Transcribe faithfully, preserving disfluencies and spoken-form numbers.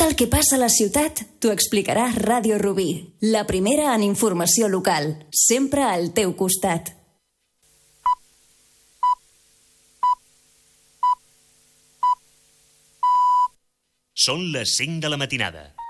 el que passa a la ciutat t'ho explicarà Ràdio Rubí, la primera en informació local, sempre al teu costat. Són les cinc de la matinada.